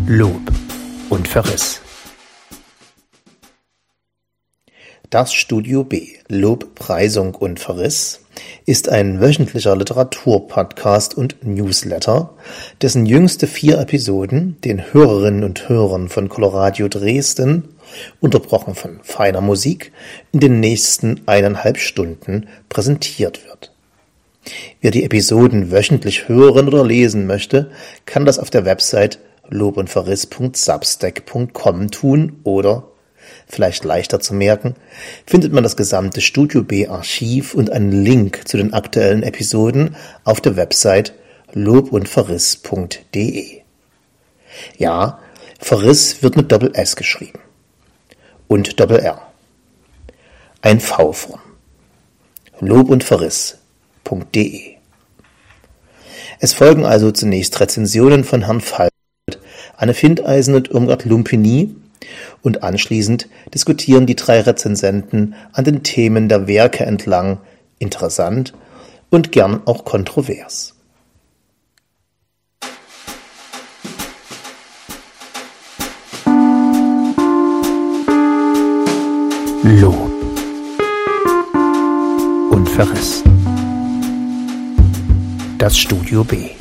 Lob und Verriss. Das Studio B, Lob, Preisung und Verriss, ist ein wöchentlicher Literaturpodcast und Newsletter, dessen jüngste 4 Episoden den Hörerinnen und Hörern von Coloradio Dresden, unterbrochen von feiner Musik, in den nächsten 1,5 Stunden präsentiert wird. Wer die Episoden wöchentlich hören oder lesen möchte, kann das auf der Website lobundverriss.substack.com tun oder, vielleicht leichter zu merken, findet man das gesamte Studio B Archiv und einen Link zu den aktuellen Episoden auf der Website lobundverriss.de. Ja, Verriss wird mit Doppel-S geschrieben. Und Doppel-R. Ein V-Form. lobundverriss.de. Es folgen also zunächst Rezensionen von Herrn Falk, Anne Findeisen und Irmgard Lumpini, und anschließend diskutieren die 3 Rezensenten an den Themen der Werke entlang, interessant und gern auch kontrovers. Lob und Verriss. Das Studio B.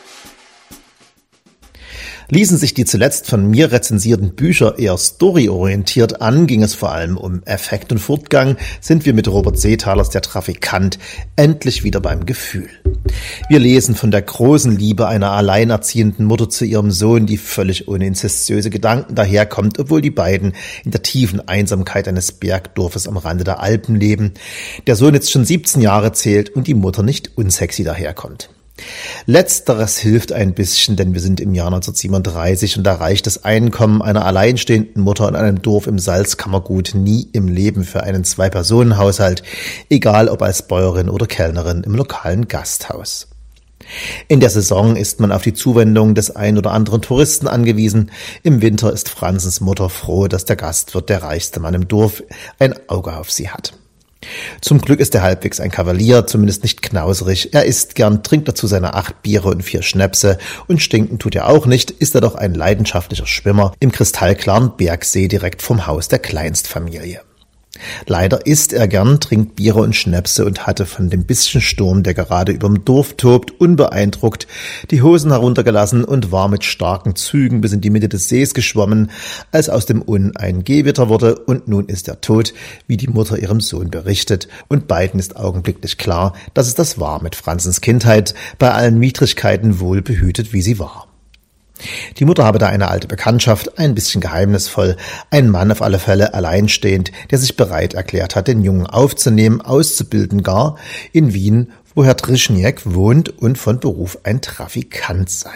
Ließen sich die zuletzt von mir rezensierten Bücher eher storyorientiert an, ging es vor allem um Effekt und Fortgang, sind wir mit Robert Seethalers Der Trafikant endlich wieder beim Gefühl. Wir lesen von der großen Liebe einer alleinerziehenden Mutter zu ihrem Sohn, die völlig ohne inzestiöse Gedanken daherkommt, obwohl die beiden in der tiefen Einsamkeit eines Bergdorfes am Rande der Alpen leben, der Sohn jetzt schon 17 Jahre zählt und die Mutter nicht unsexy daherkommt. Letzteres hilft ein bisschen, denn wir sind im Jahr 1937 und da reicht das Einkommen einer alleinstehenden Mutter in einem Dorf im Salzkammergut nie im Leben für einen 2-Personen-Haushalt, egal ob als Bäuerin oder Kellnerin im lokalen Gasthaus. In der Saison ist man auf die Zuwendung des ein oder anderen Touristen angewiesen. Im Winter ist Franzens Mutter froh, dass der Gastwirt, der reichste Mann im Dorf, ein Auge auf sie hat. Zum Glück ist er halbwegs ein Kavalier, zumindest nicht knauserig. Er isst gern, trinkt dazu seine 8 Biere und 4 Schnäpse und stinken tut er auch nicht, ist er doch ein leidenschaftlicher Schwimmer im kristallklaren Bergsee direkt vom Haus der Kleinstfamilie. Leider isst er gern, trinkt Biere und Schnäpse und hatte von dem bisschen Sturm, der gerade überm Dorf tobt, unbeeindruckt die Hosen heruntergelassen und war mit starken Zügen bis in die Mitte des Sees geschwommen, als aus dem Unn ein Gewitter wurde und nun ist er tot, wie die Mutter ihrem Sohn berichtet, und beiden ist augenblicklich klar, dass es das war mit Franzens Kindheit, bei allen Widrigkeiten wohl behütet, wie sie war. Die Mutter habe da eine alte Bekanntschaft, ein bisschen geheimnisvoll, ein Mann auf alle Fälle alleinstehend, der sich bereit erklärt hat, den Jungen aufzunehmen, auszubilden gar, in Wien, wo Herr Trischniek wohnt und von Beruf ein Trafikant sei.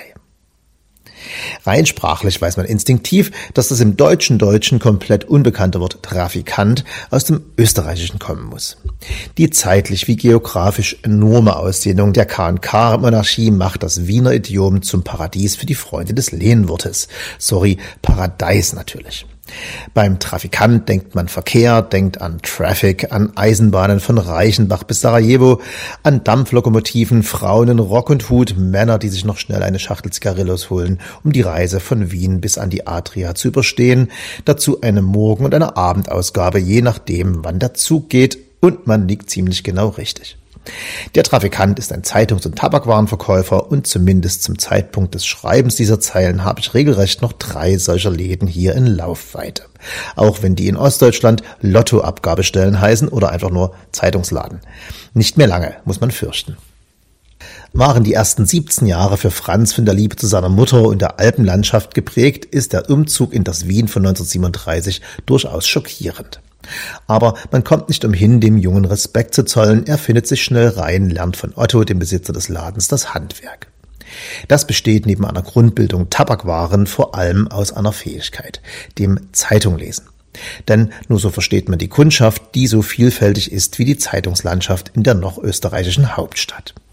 Rein sprachlich weiß man instinktiv, dass das im Deutschen komplett unbekannte Wort Trafikant aus dem Österreichischen kommen muss. Die zeitlich wie geografisch enorme Ausdehnung der K&K-Monarchie macht das Wiener Idiom zum Paradies für die Freunde des Lehnwortes. Sorry, Paradeis natürlich. Beim Trafikant denkt man Verkehr, denkt an Traffic, an Eisenbahnen von Reichenbach bis Sarajevo, an Dampflokomotiven, Frauen in Rock und Hut, Männer, die sich noch schnell eine Schachtel Zigarillos holen, um die Reise von Wien bis an die Adria zu überstehen, dazu eine Morgen- und eine Abendausgabe, je nachdem, wann der Zug geht, und man liegt ziemlich genau richtig. Der Trafikant ist ein Zeitungs- und Tabakwarenverkäufer und zumindest zum Zeitpunkt des Schreibens dieser Zeilen habe ich regelrecht noch 3 solcher Läden hier in Laufweite. Auch wenn die in Ostdeutschland Lottoabgabestellen heißen oder einfach nur Zeitungsladen. Nicht mehr lange, muss man fürchten. Waren die ersten 17 Jahre für Franz von der Liebe zu seiner Mutter und der Alpenlandschaft geprägt, ist der Umzug in das Wien von 1937 durchaus schockierend. Aber man kommt nicht umhin, dem Jungen Respekt zu zollen. Er findet sich schnell rein, lernt von Otto, dem Besitzer des Ladens, das Handwerk. Das besteht neben einer Grundbildung Tabakwaren vor allem aus einer Fähigkeit, dem Zeitunglesen. Denn nur so versteht man die Kundschaft, die so vielfältig ist wie die Zeitungslandschaft in der noch österreichischen Hauptstadt.